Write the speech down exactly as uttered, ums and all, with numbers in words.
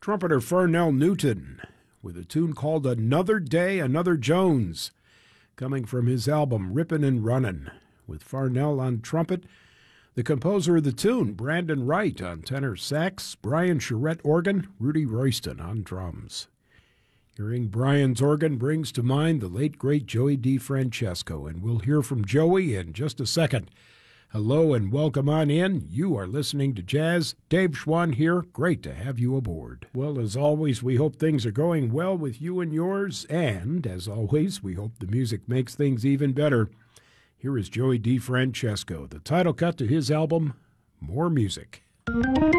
trumpeter Farnell Newton with a tune called Another Day, Another Jones, coming from his album Rippin' and Runnin', with Farnell on trumpet, the composer of the tune, Brandon Wright, on tenor sax, Brian Charette organ, Rudy Royston on drums. Hearing Brian's organ brings to mind the late, great Joey DeFrancesco, and we'll hear from Joey in just a second. Hello and welcome on in. You are listening to Jazz. Dave Schwann here. Great to have you aboard. Well, as always, we hope things are going well with you and yours, and, as always, we hope the music makes things even better. Here is Joey DeFrancesco, the title cut to his album, More Music.